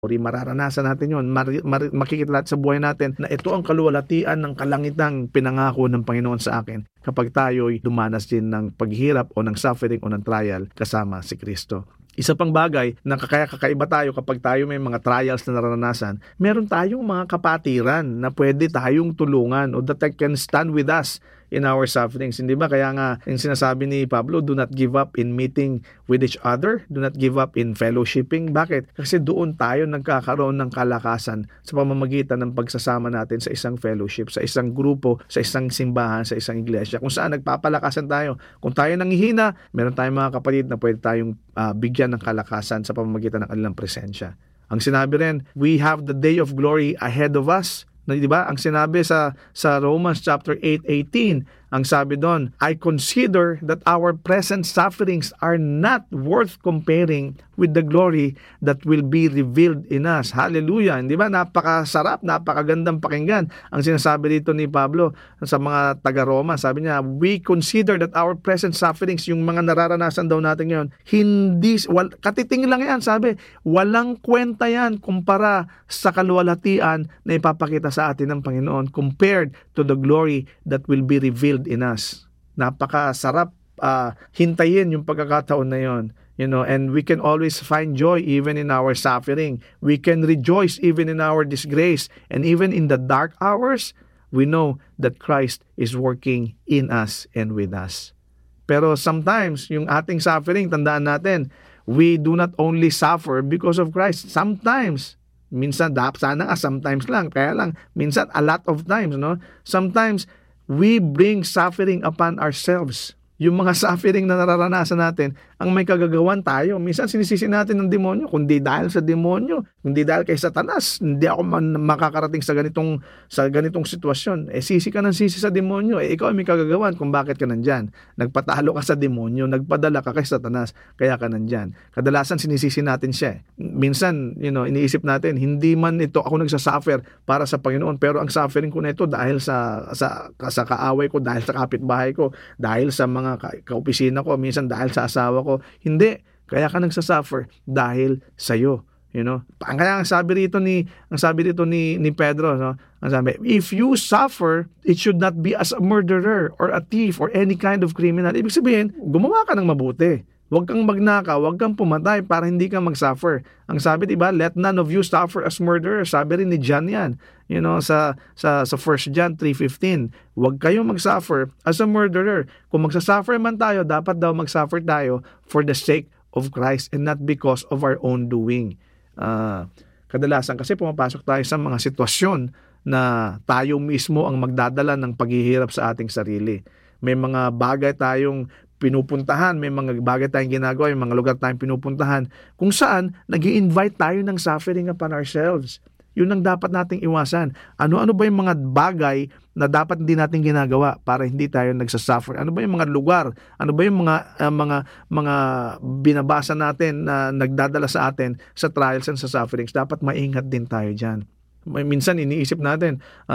Mararanasan natin yun. Makikita natin sa buhay natin na ito ang kaluwalhatian ng kalangitang pinangako ng Panginoon sa akin kapag tayo'y dumanas din ng paghihirap o ng suffering o ng trial kasama si Kristo. Isa pang bagay na kakaiba tayo kapag tayo may mga trials na naranasan, meron tayong mga kapatiran na pwede tayong tulungan o that can stand with us in our sufferings. Hindi ba? Kaya nga, yung sinasabi ni Pablo, do not give up in meeting with each other. Do not give up in fellowshipping. Bakit? Kasi doon tayo nagkakaroon ng kalakasan sa pamamagitan ng pagsasama natin sa isang fellowship, sa isang grupo, sa isang simbahan, sa isang iglesia, kung saan nagpapalakasan tayo. Kung tayo nanghihina, meron tayong mga kapatid na pwede tayong bigyan ng kalakasan sa pamamagitan ng kanilang presensya. Ang sinabi rin, we have the day of glory ahead of us. Na, di ba? Ang sinabi sa Romans chapter 8:18, ang sabi doon, I consider that our present sufferings are not worth comparing with the glory that will be revealed in us. Hallelujah. Di ba? Napakasarap, napakagandang pakinggan. Ang sinasabi dito ni Pablo sa mga taga-Roma, sabi niya, we consider that our present sufferings, yung mga nararanasan daw natin ngayon, katiting lang yan, sabi, walang kwenta yan kumpara sa kaluwalhatian na ipapakita sa atin ng Panginoon compared to the glory that will be revealed in us. Napakasarap hintayin yung pagkakataon na yon. And we can always find joy even in our suffering. We can rejoice even in our disgrace. And even in the dark hours, we know that Christ is working in us and with us. Pero sometimes, yung ating suffering, tandaan natin, we do not only suffer because of Christ. Sometimes, minsan, sometimes lang. Kaya lang, minsan, a lot of times, no? Sometimes, we bring suffering upon ourselves. Yung mga suffering na nararanasan natin, ang may kagagawan tayo. Minsan sinisisi natin ng demonyo, kundi dahil sa demonyo, kundi dahil kay Satanas, hindi ako makakarating sa ganitong sitwasyon. Sisi ka ng sisi sa demonyo. Ikaw ay may kagagawan kung bakit ka nandyan. Nagpatalo ka sa demonyo, nagpadala ka kay Satanas, kaya ka nandyan. Kadalasan sinisisi natin siya. Minsan, iniisip natin, hindi man ito ako nagsasuffer para sa Panginoon, pero ang suffering ko na ito dahil sa kaaway ko, dahil sa kapitbahay ko, dahil sa mga kaopisina ko, minsan dahil sa asawa ko. Hindi, kaya ka nagsasuffer dahil sa iyo. Kaya ang sabi rito ni Pedro, no? Ang sabi, if you suffer, it should not be as a murderer or a thief or any kind of criminal. Ibig sabihin, gumawa ka ng mabuti. Huwag kang magnakaw, huwag kang pumatay para hindi ka mag-suffer. Ang sabi, diba, let none of you suffer as murderers. Sabi rin ni John yan, sa 1 John 3:15. Huwag kayong mag-suffer as a murderer. Kung magsasuffer man tayo, dapat daw mag-suffer tayo for the sake of Christ and not because of our own doing. Kadalasan kasi pumapasok tayo sa mga sitwasyon na tayo mismo ang magdadala ng paghihirap sa ating sarili. May mga bagay tayong pinupuntahan, may mga bagay tayong ginagawa, may mga lugar tayong pinupuntahan, kung saan nag-i-invite tayo ng suffering upon ourselves. Yun ang dapat nating iwasan. Ano ba yung mga bagay na dapat hindi natin ginagawa para hindi tayo nagsasuffer? Ano ba yung mga lugar? Ano ba yung mga binabasa natin na nagdadala sa atin sa trials and sa sufferings? Dapat maingat din tayo dyan. Minsan iniisip natin,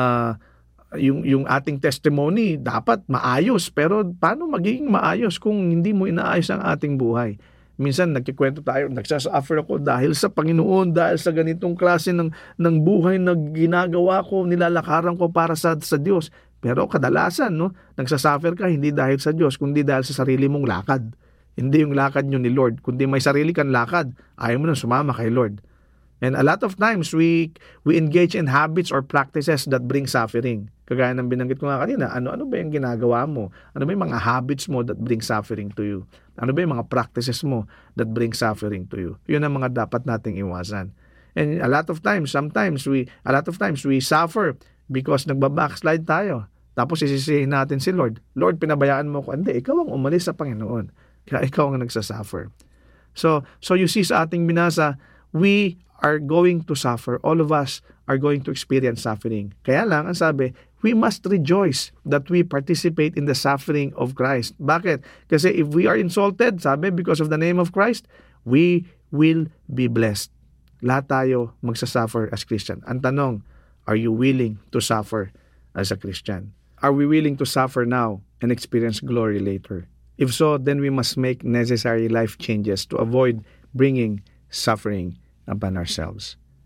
yung ating testimony dapat maayos, pero paano magiging maayos kung hindi mo inaayos ang ating buhay? Minsan nagkikwento tayo, nagsasuffer ako dahil sa Panginoon, dahil sa ganitong klase ng buhay na ginagawa ko, nilalakaran ko para sa Diyos. Pero kadalasan, nagsasuffer ka hindi dahil sa Diyos, kundi dahil sa sarili mong lakad. Hindi yung lakad nyo ni Lord, kundi may sarili kang lakad, ayaw mo nang sumama kay Lord. And a lot of times, we engage in habits or practices that bring suffering. Kagaya ng binanggit ko nga kanina, ano ba yung ginagawa mo? Ano ba yung mga habits mo that bring suffering to you? Ano ba yung mga practices mo that bring suffering to you? Yun ang mga dapat nating iwasan. And a lot of times we suffer because nagbabackslide tayo. Tapos isisihin natin si Lord. Lord, pinabayaan mo ko. Hindi, ikaw ang umalis sa Panginoon. Kaya ikaw ang nagsasuffer. So you see sa ating binasa, we are going to suffer. All of us are going to experience suffering. Kaya lang, ang sabi, we must rejoice that we participate in the suffering of Christ. Bakit? Kasi if we are insulted, sabi, because of the name of Christ, we will be blessed. Lahat tayo magsasuffer as Christian. Ang tanong, are you willing to suffer as a Christian? Are we willing to suffer now and experience glory later? If so, then we must make necessary life changes to avoid bringing suffering upon ourselves.